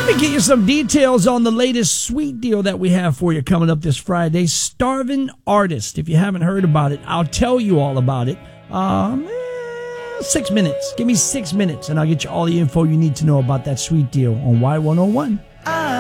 Let me get you some details on the latest sweet deal that we have for you coming up this Friday. Starving Artist. If you haven't heard about it, I'll tell you all about it. 6 minutes. Give me 6 minutes, and I'll get you all the info you need to know about that sweet deal on Y101.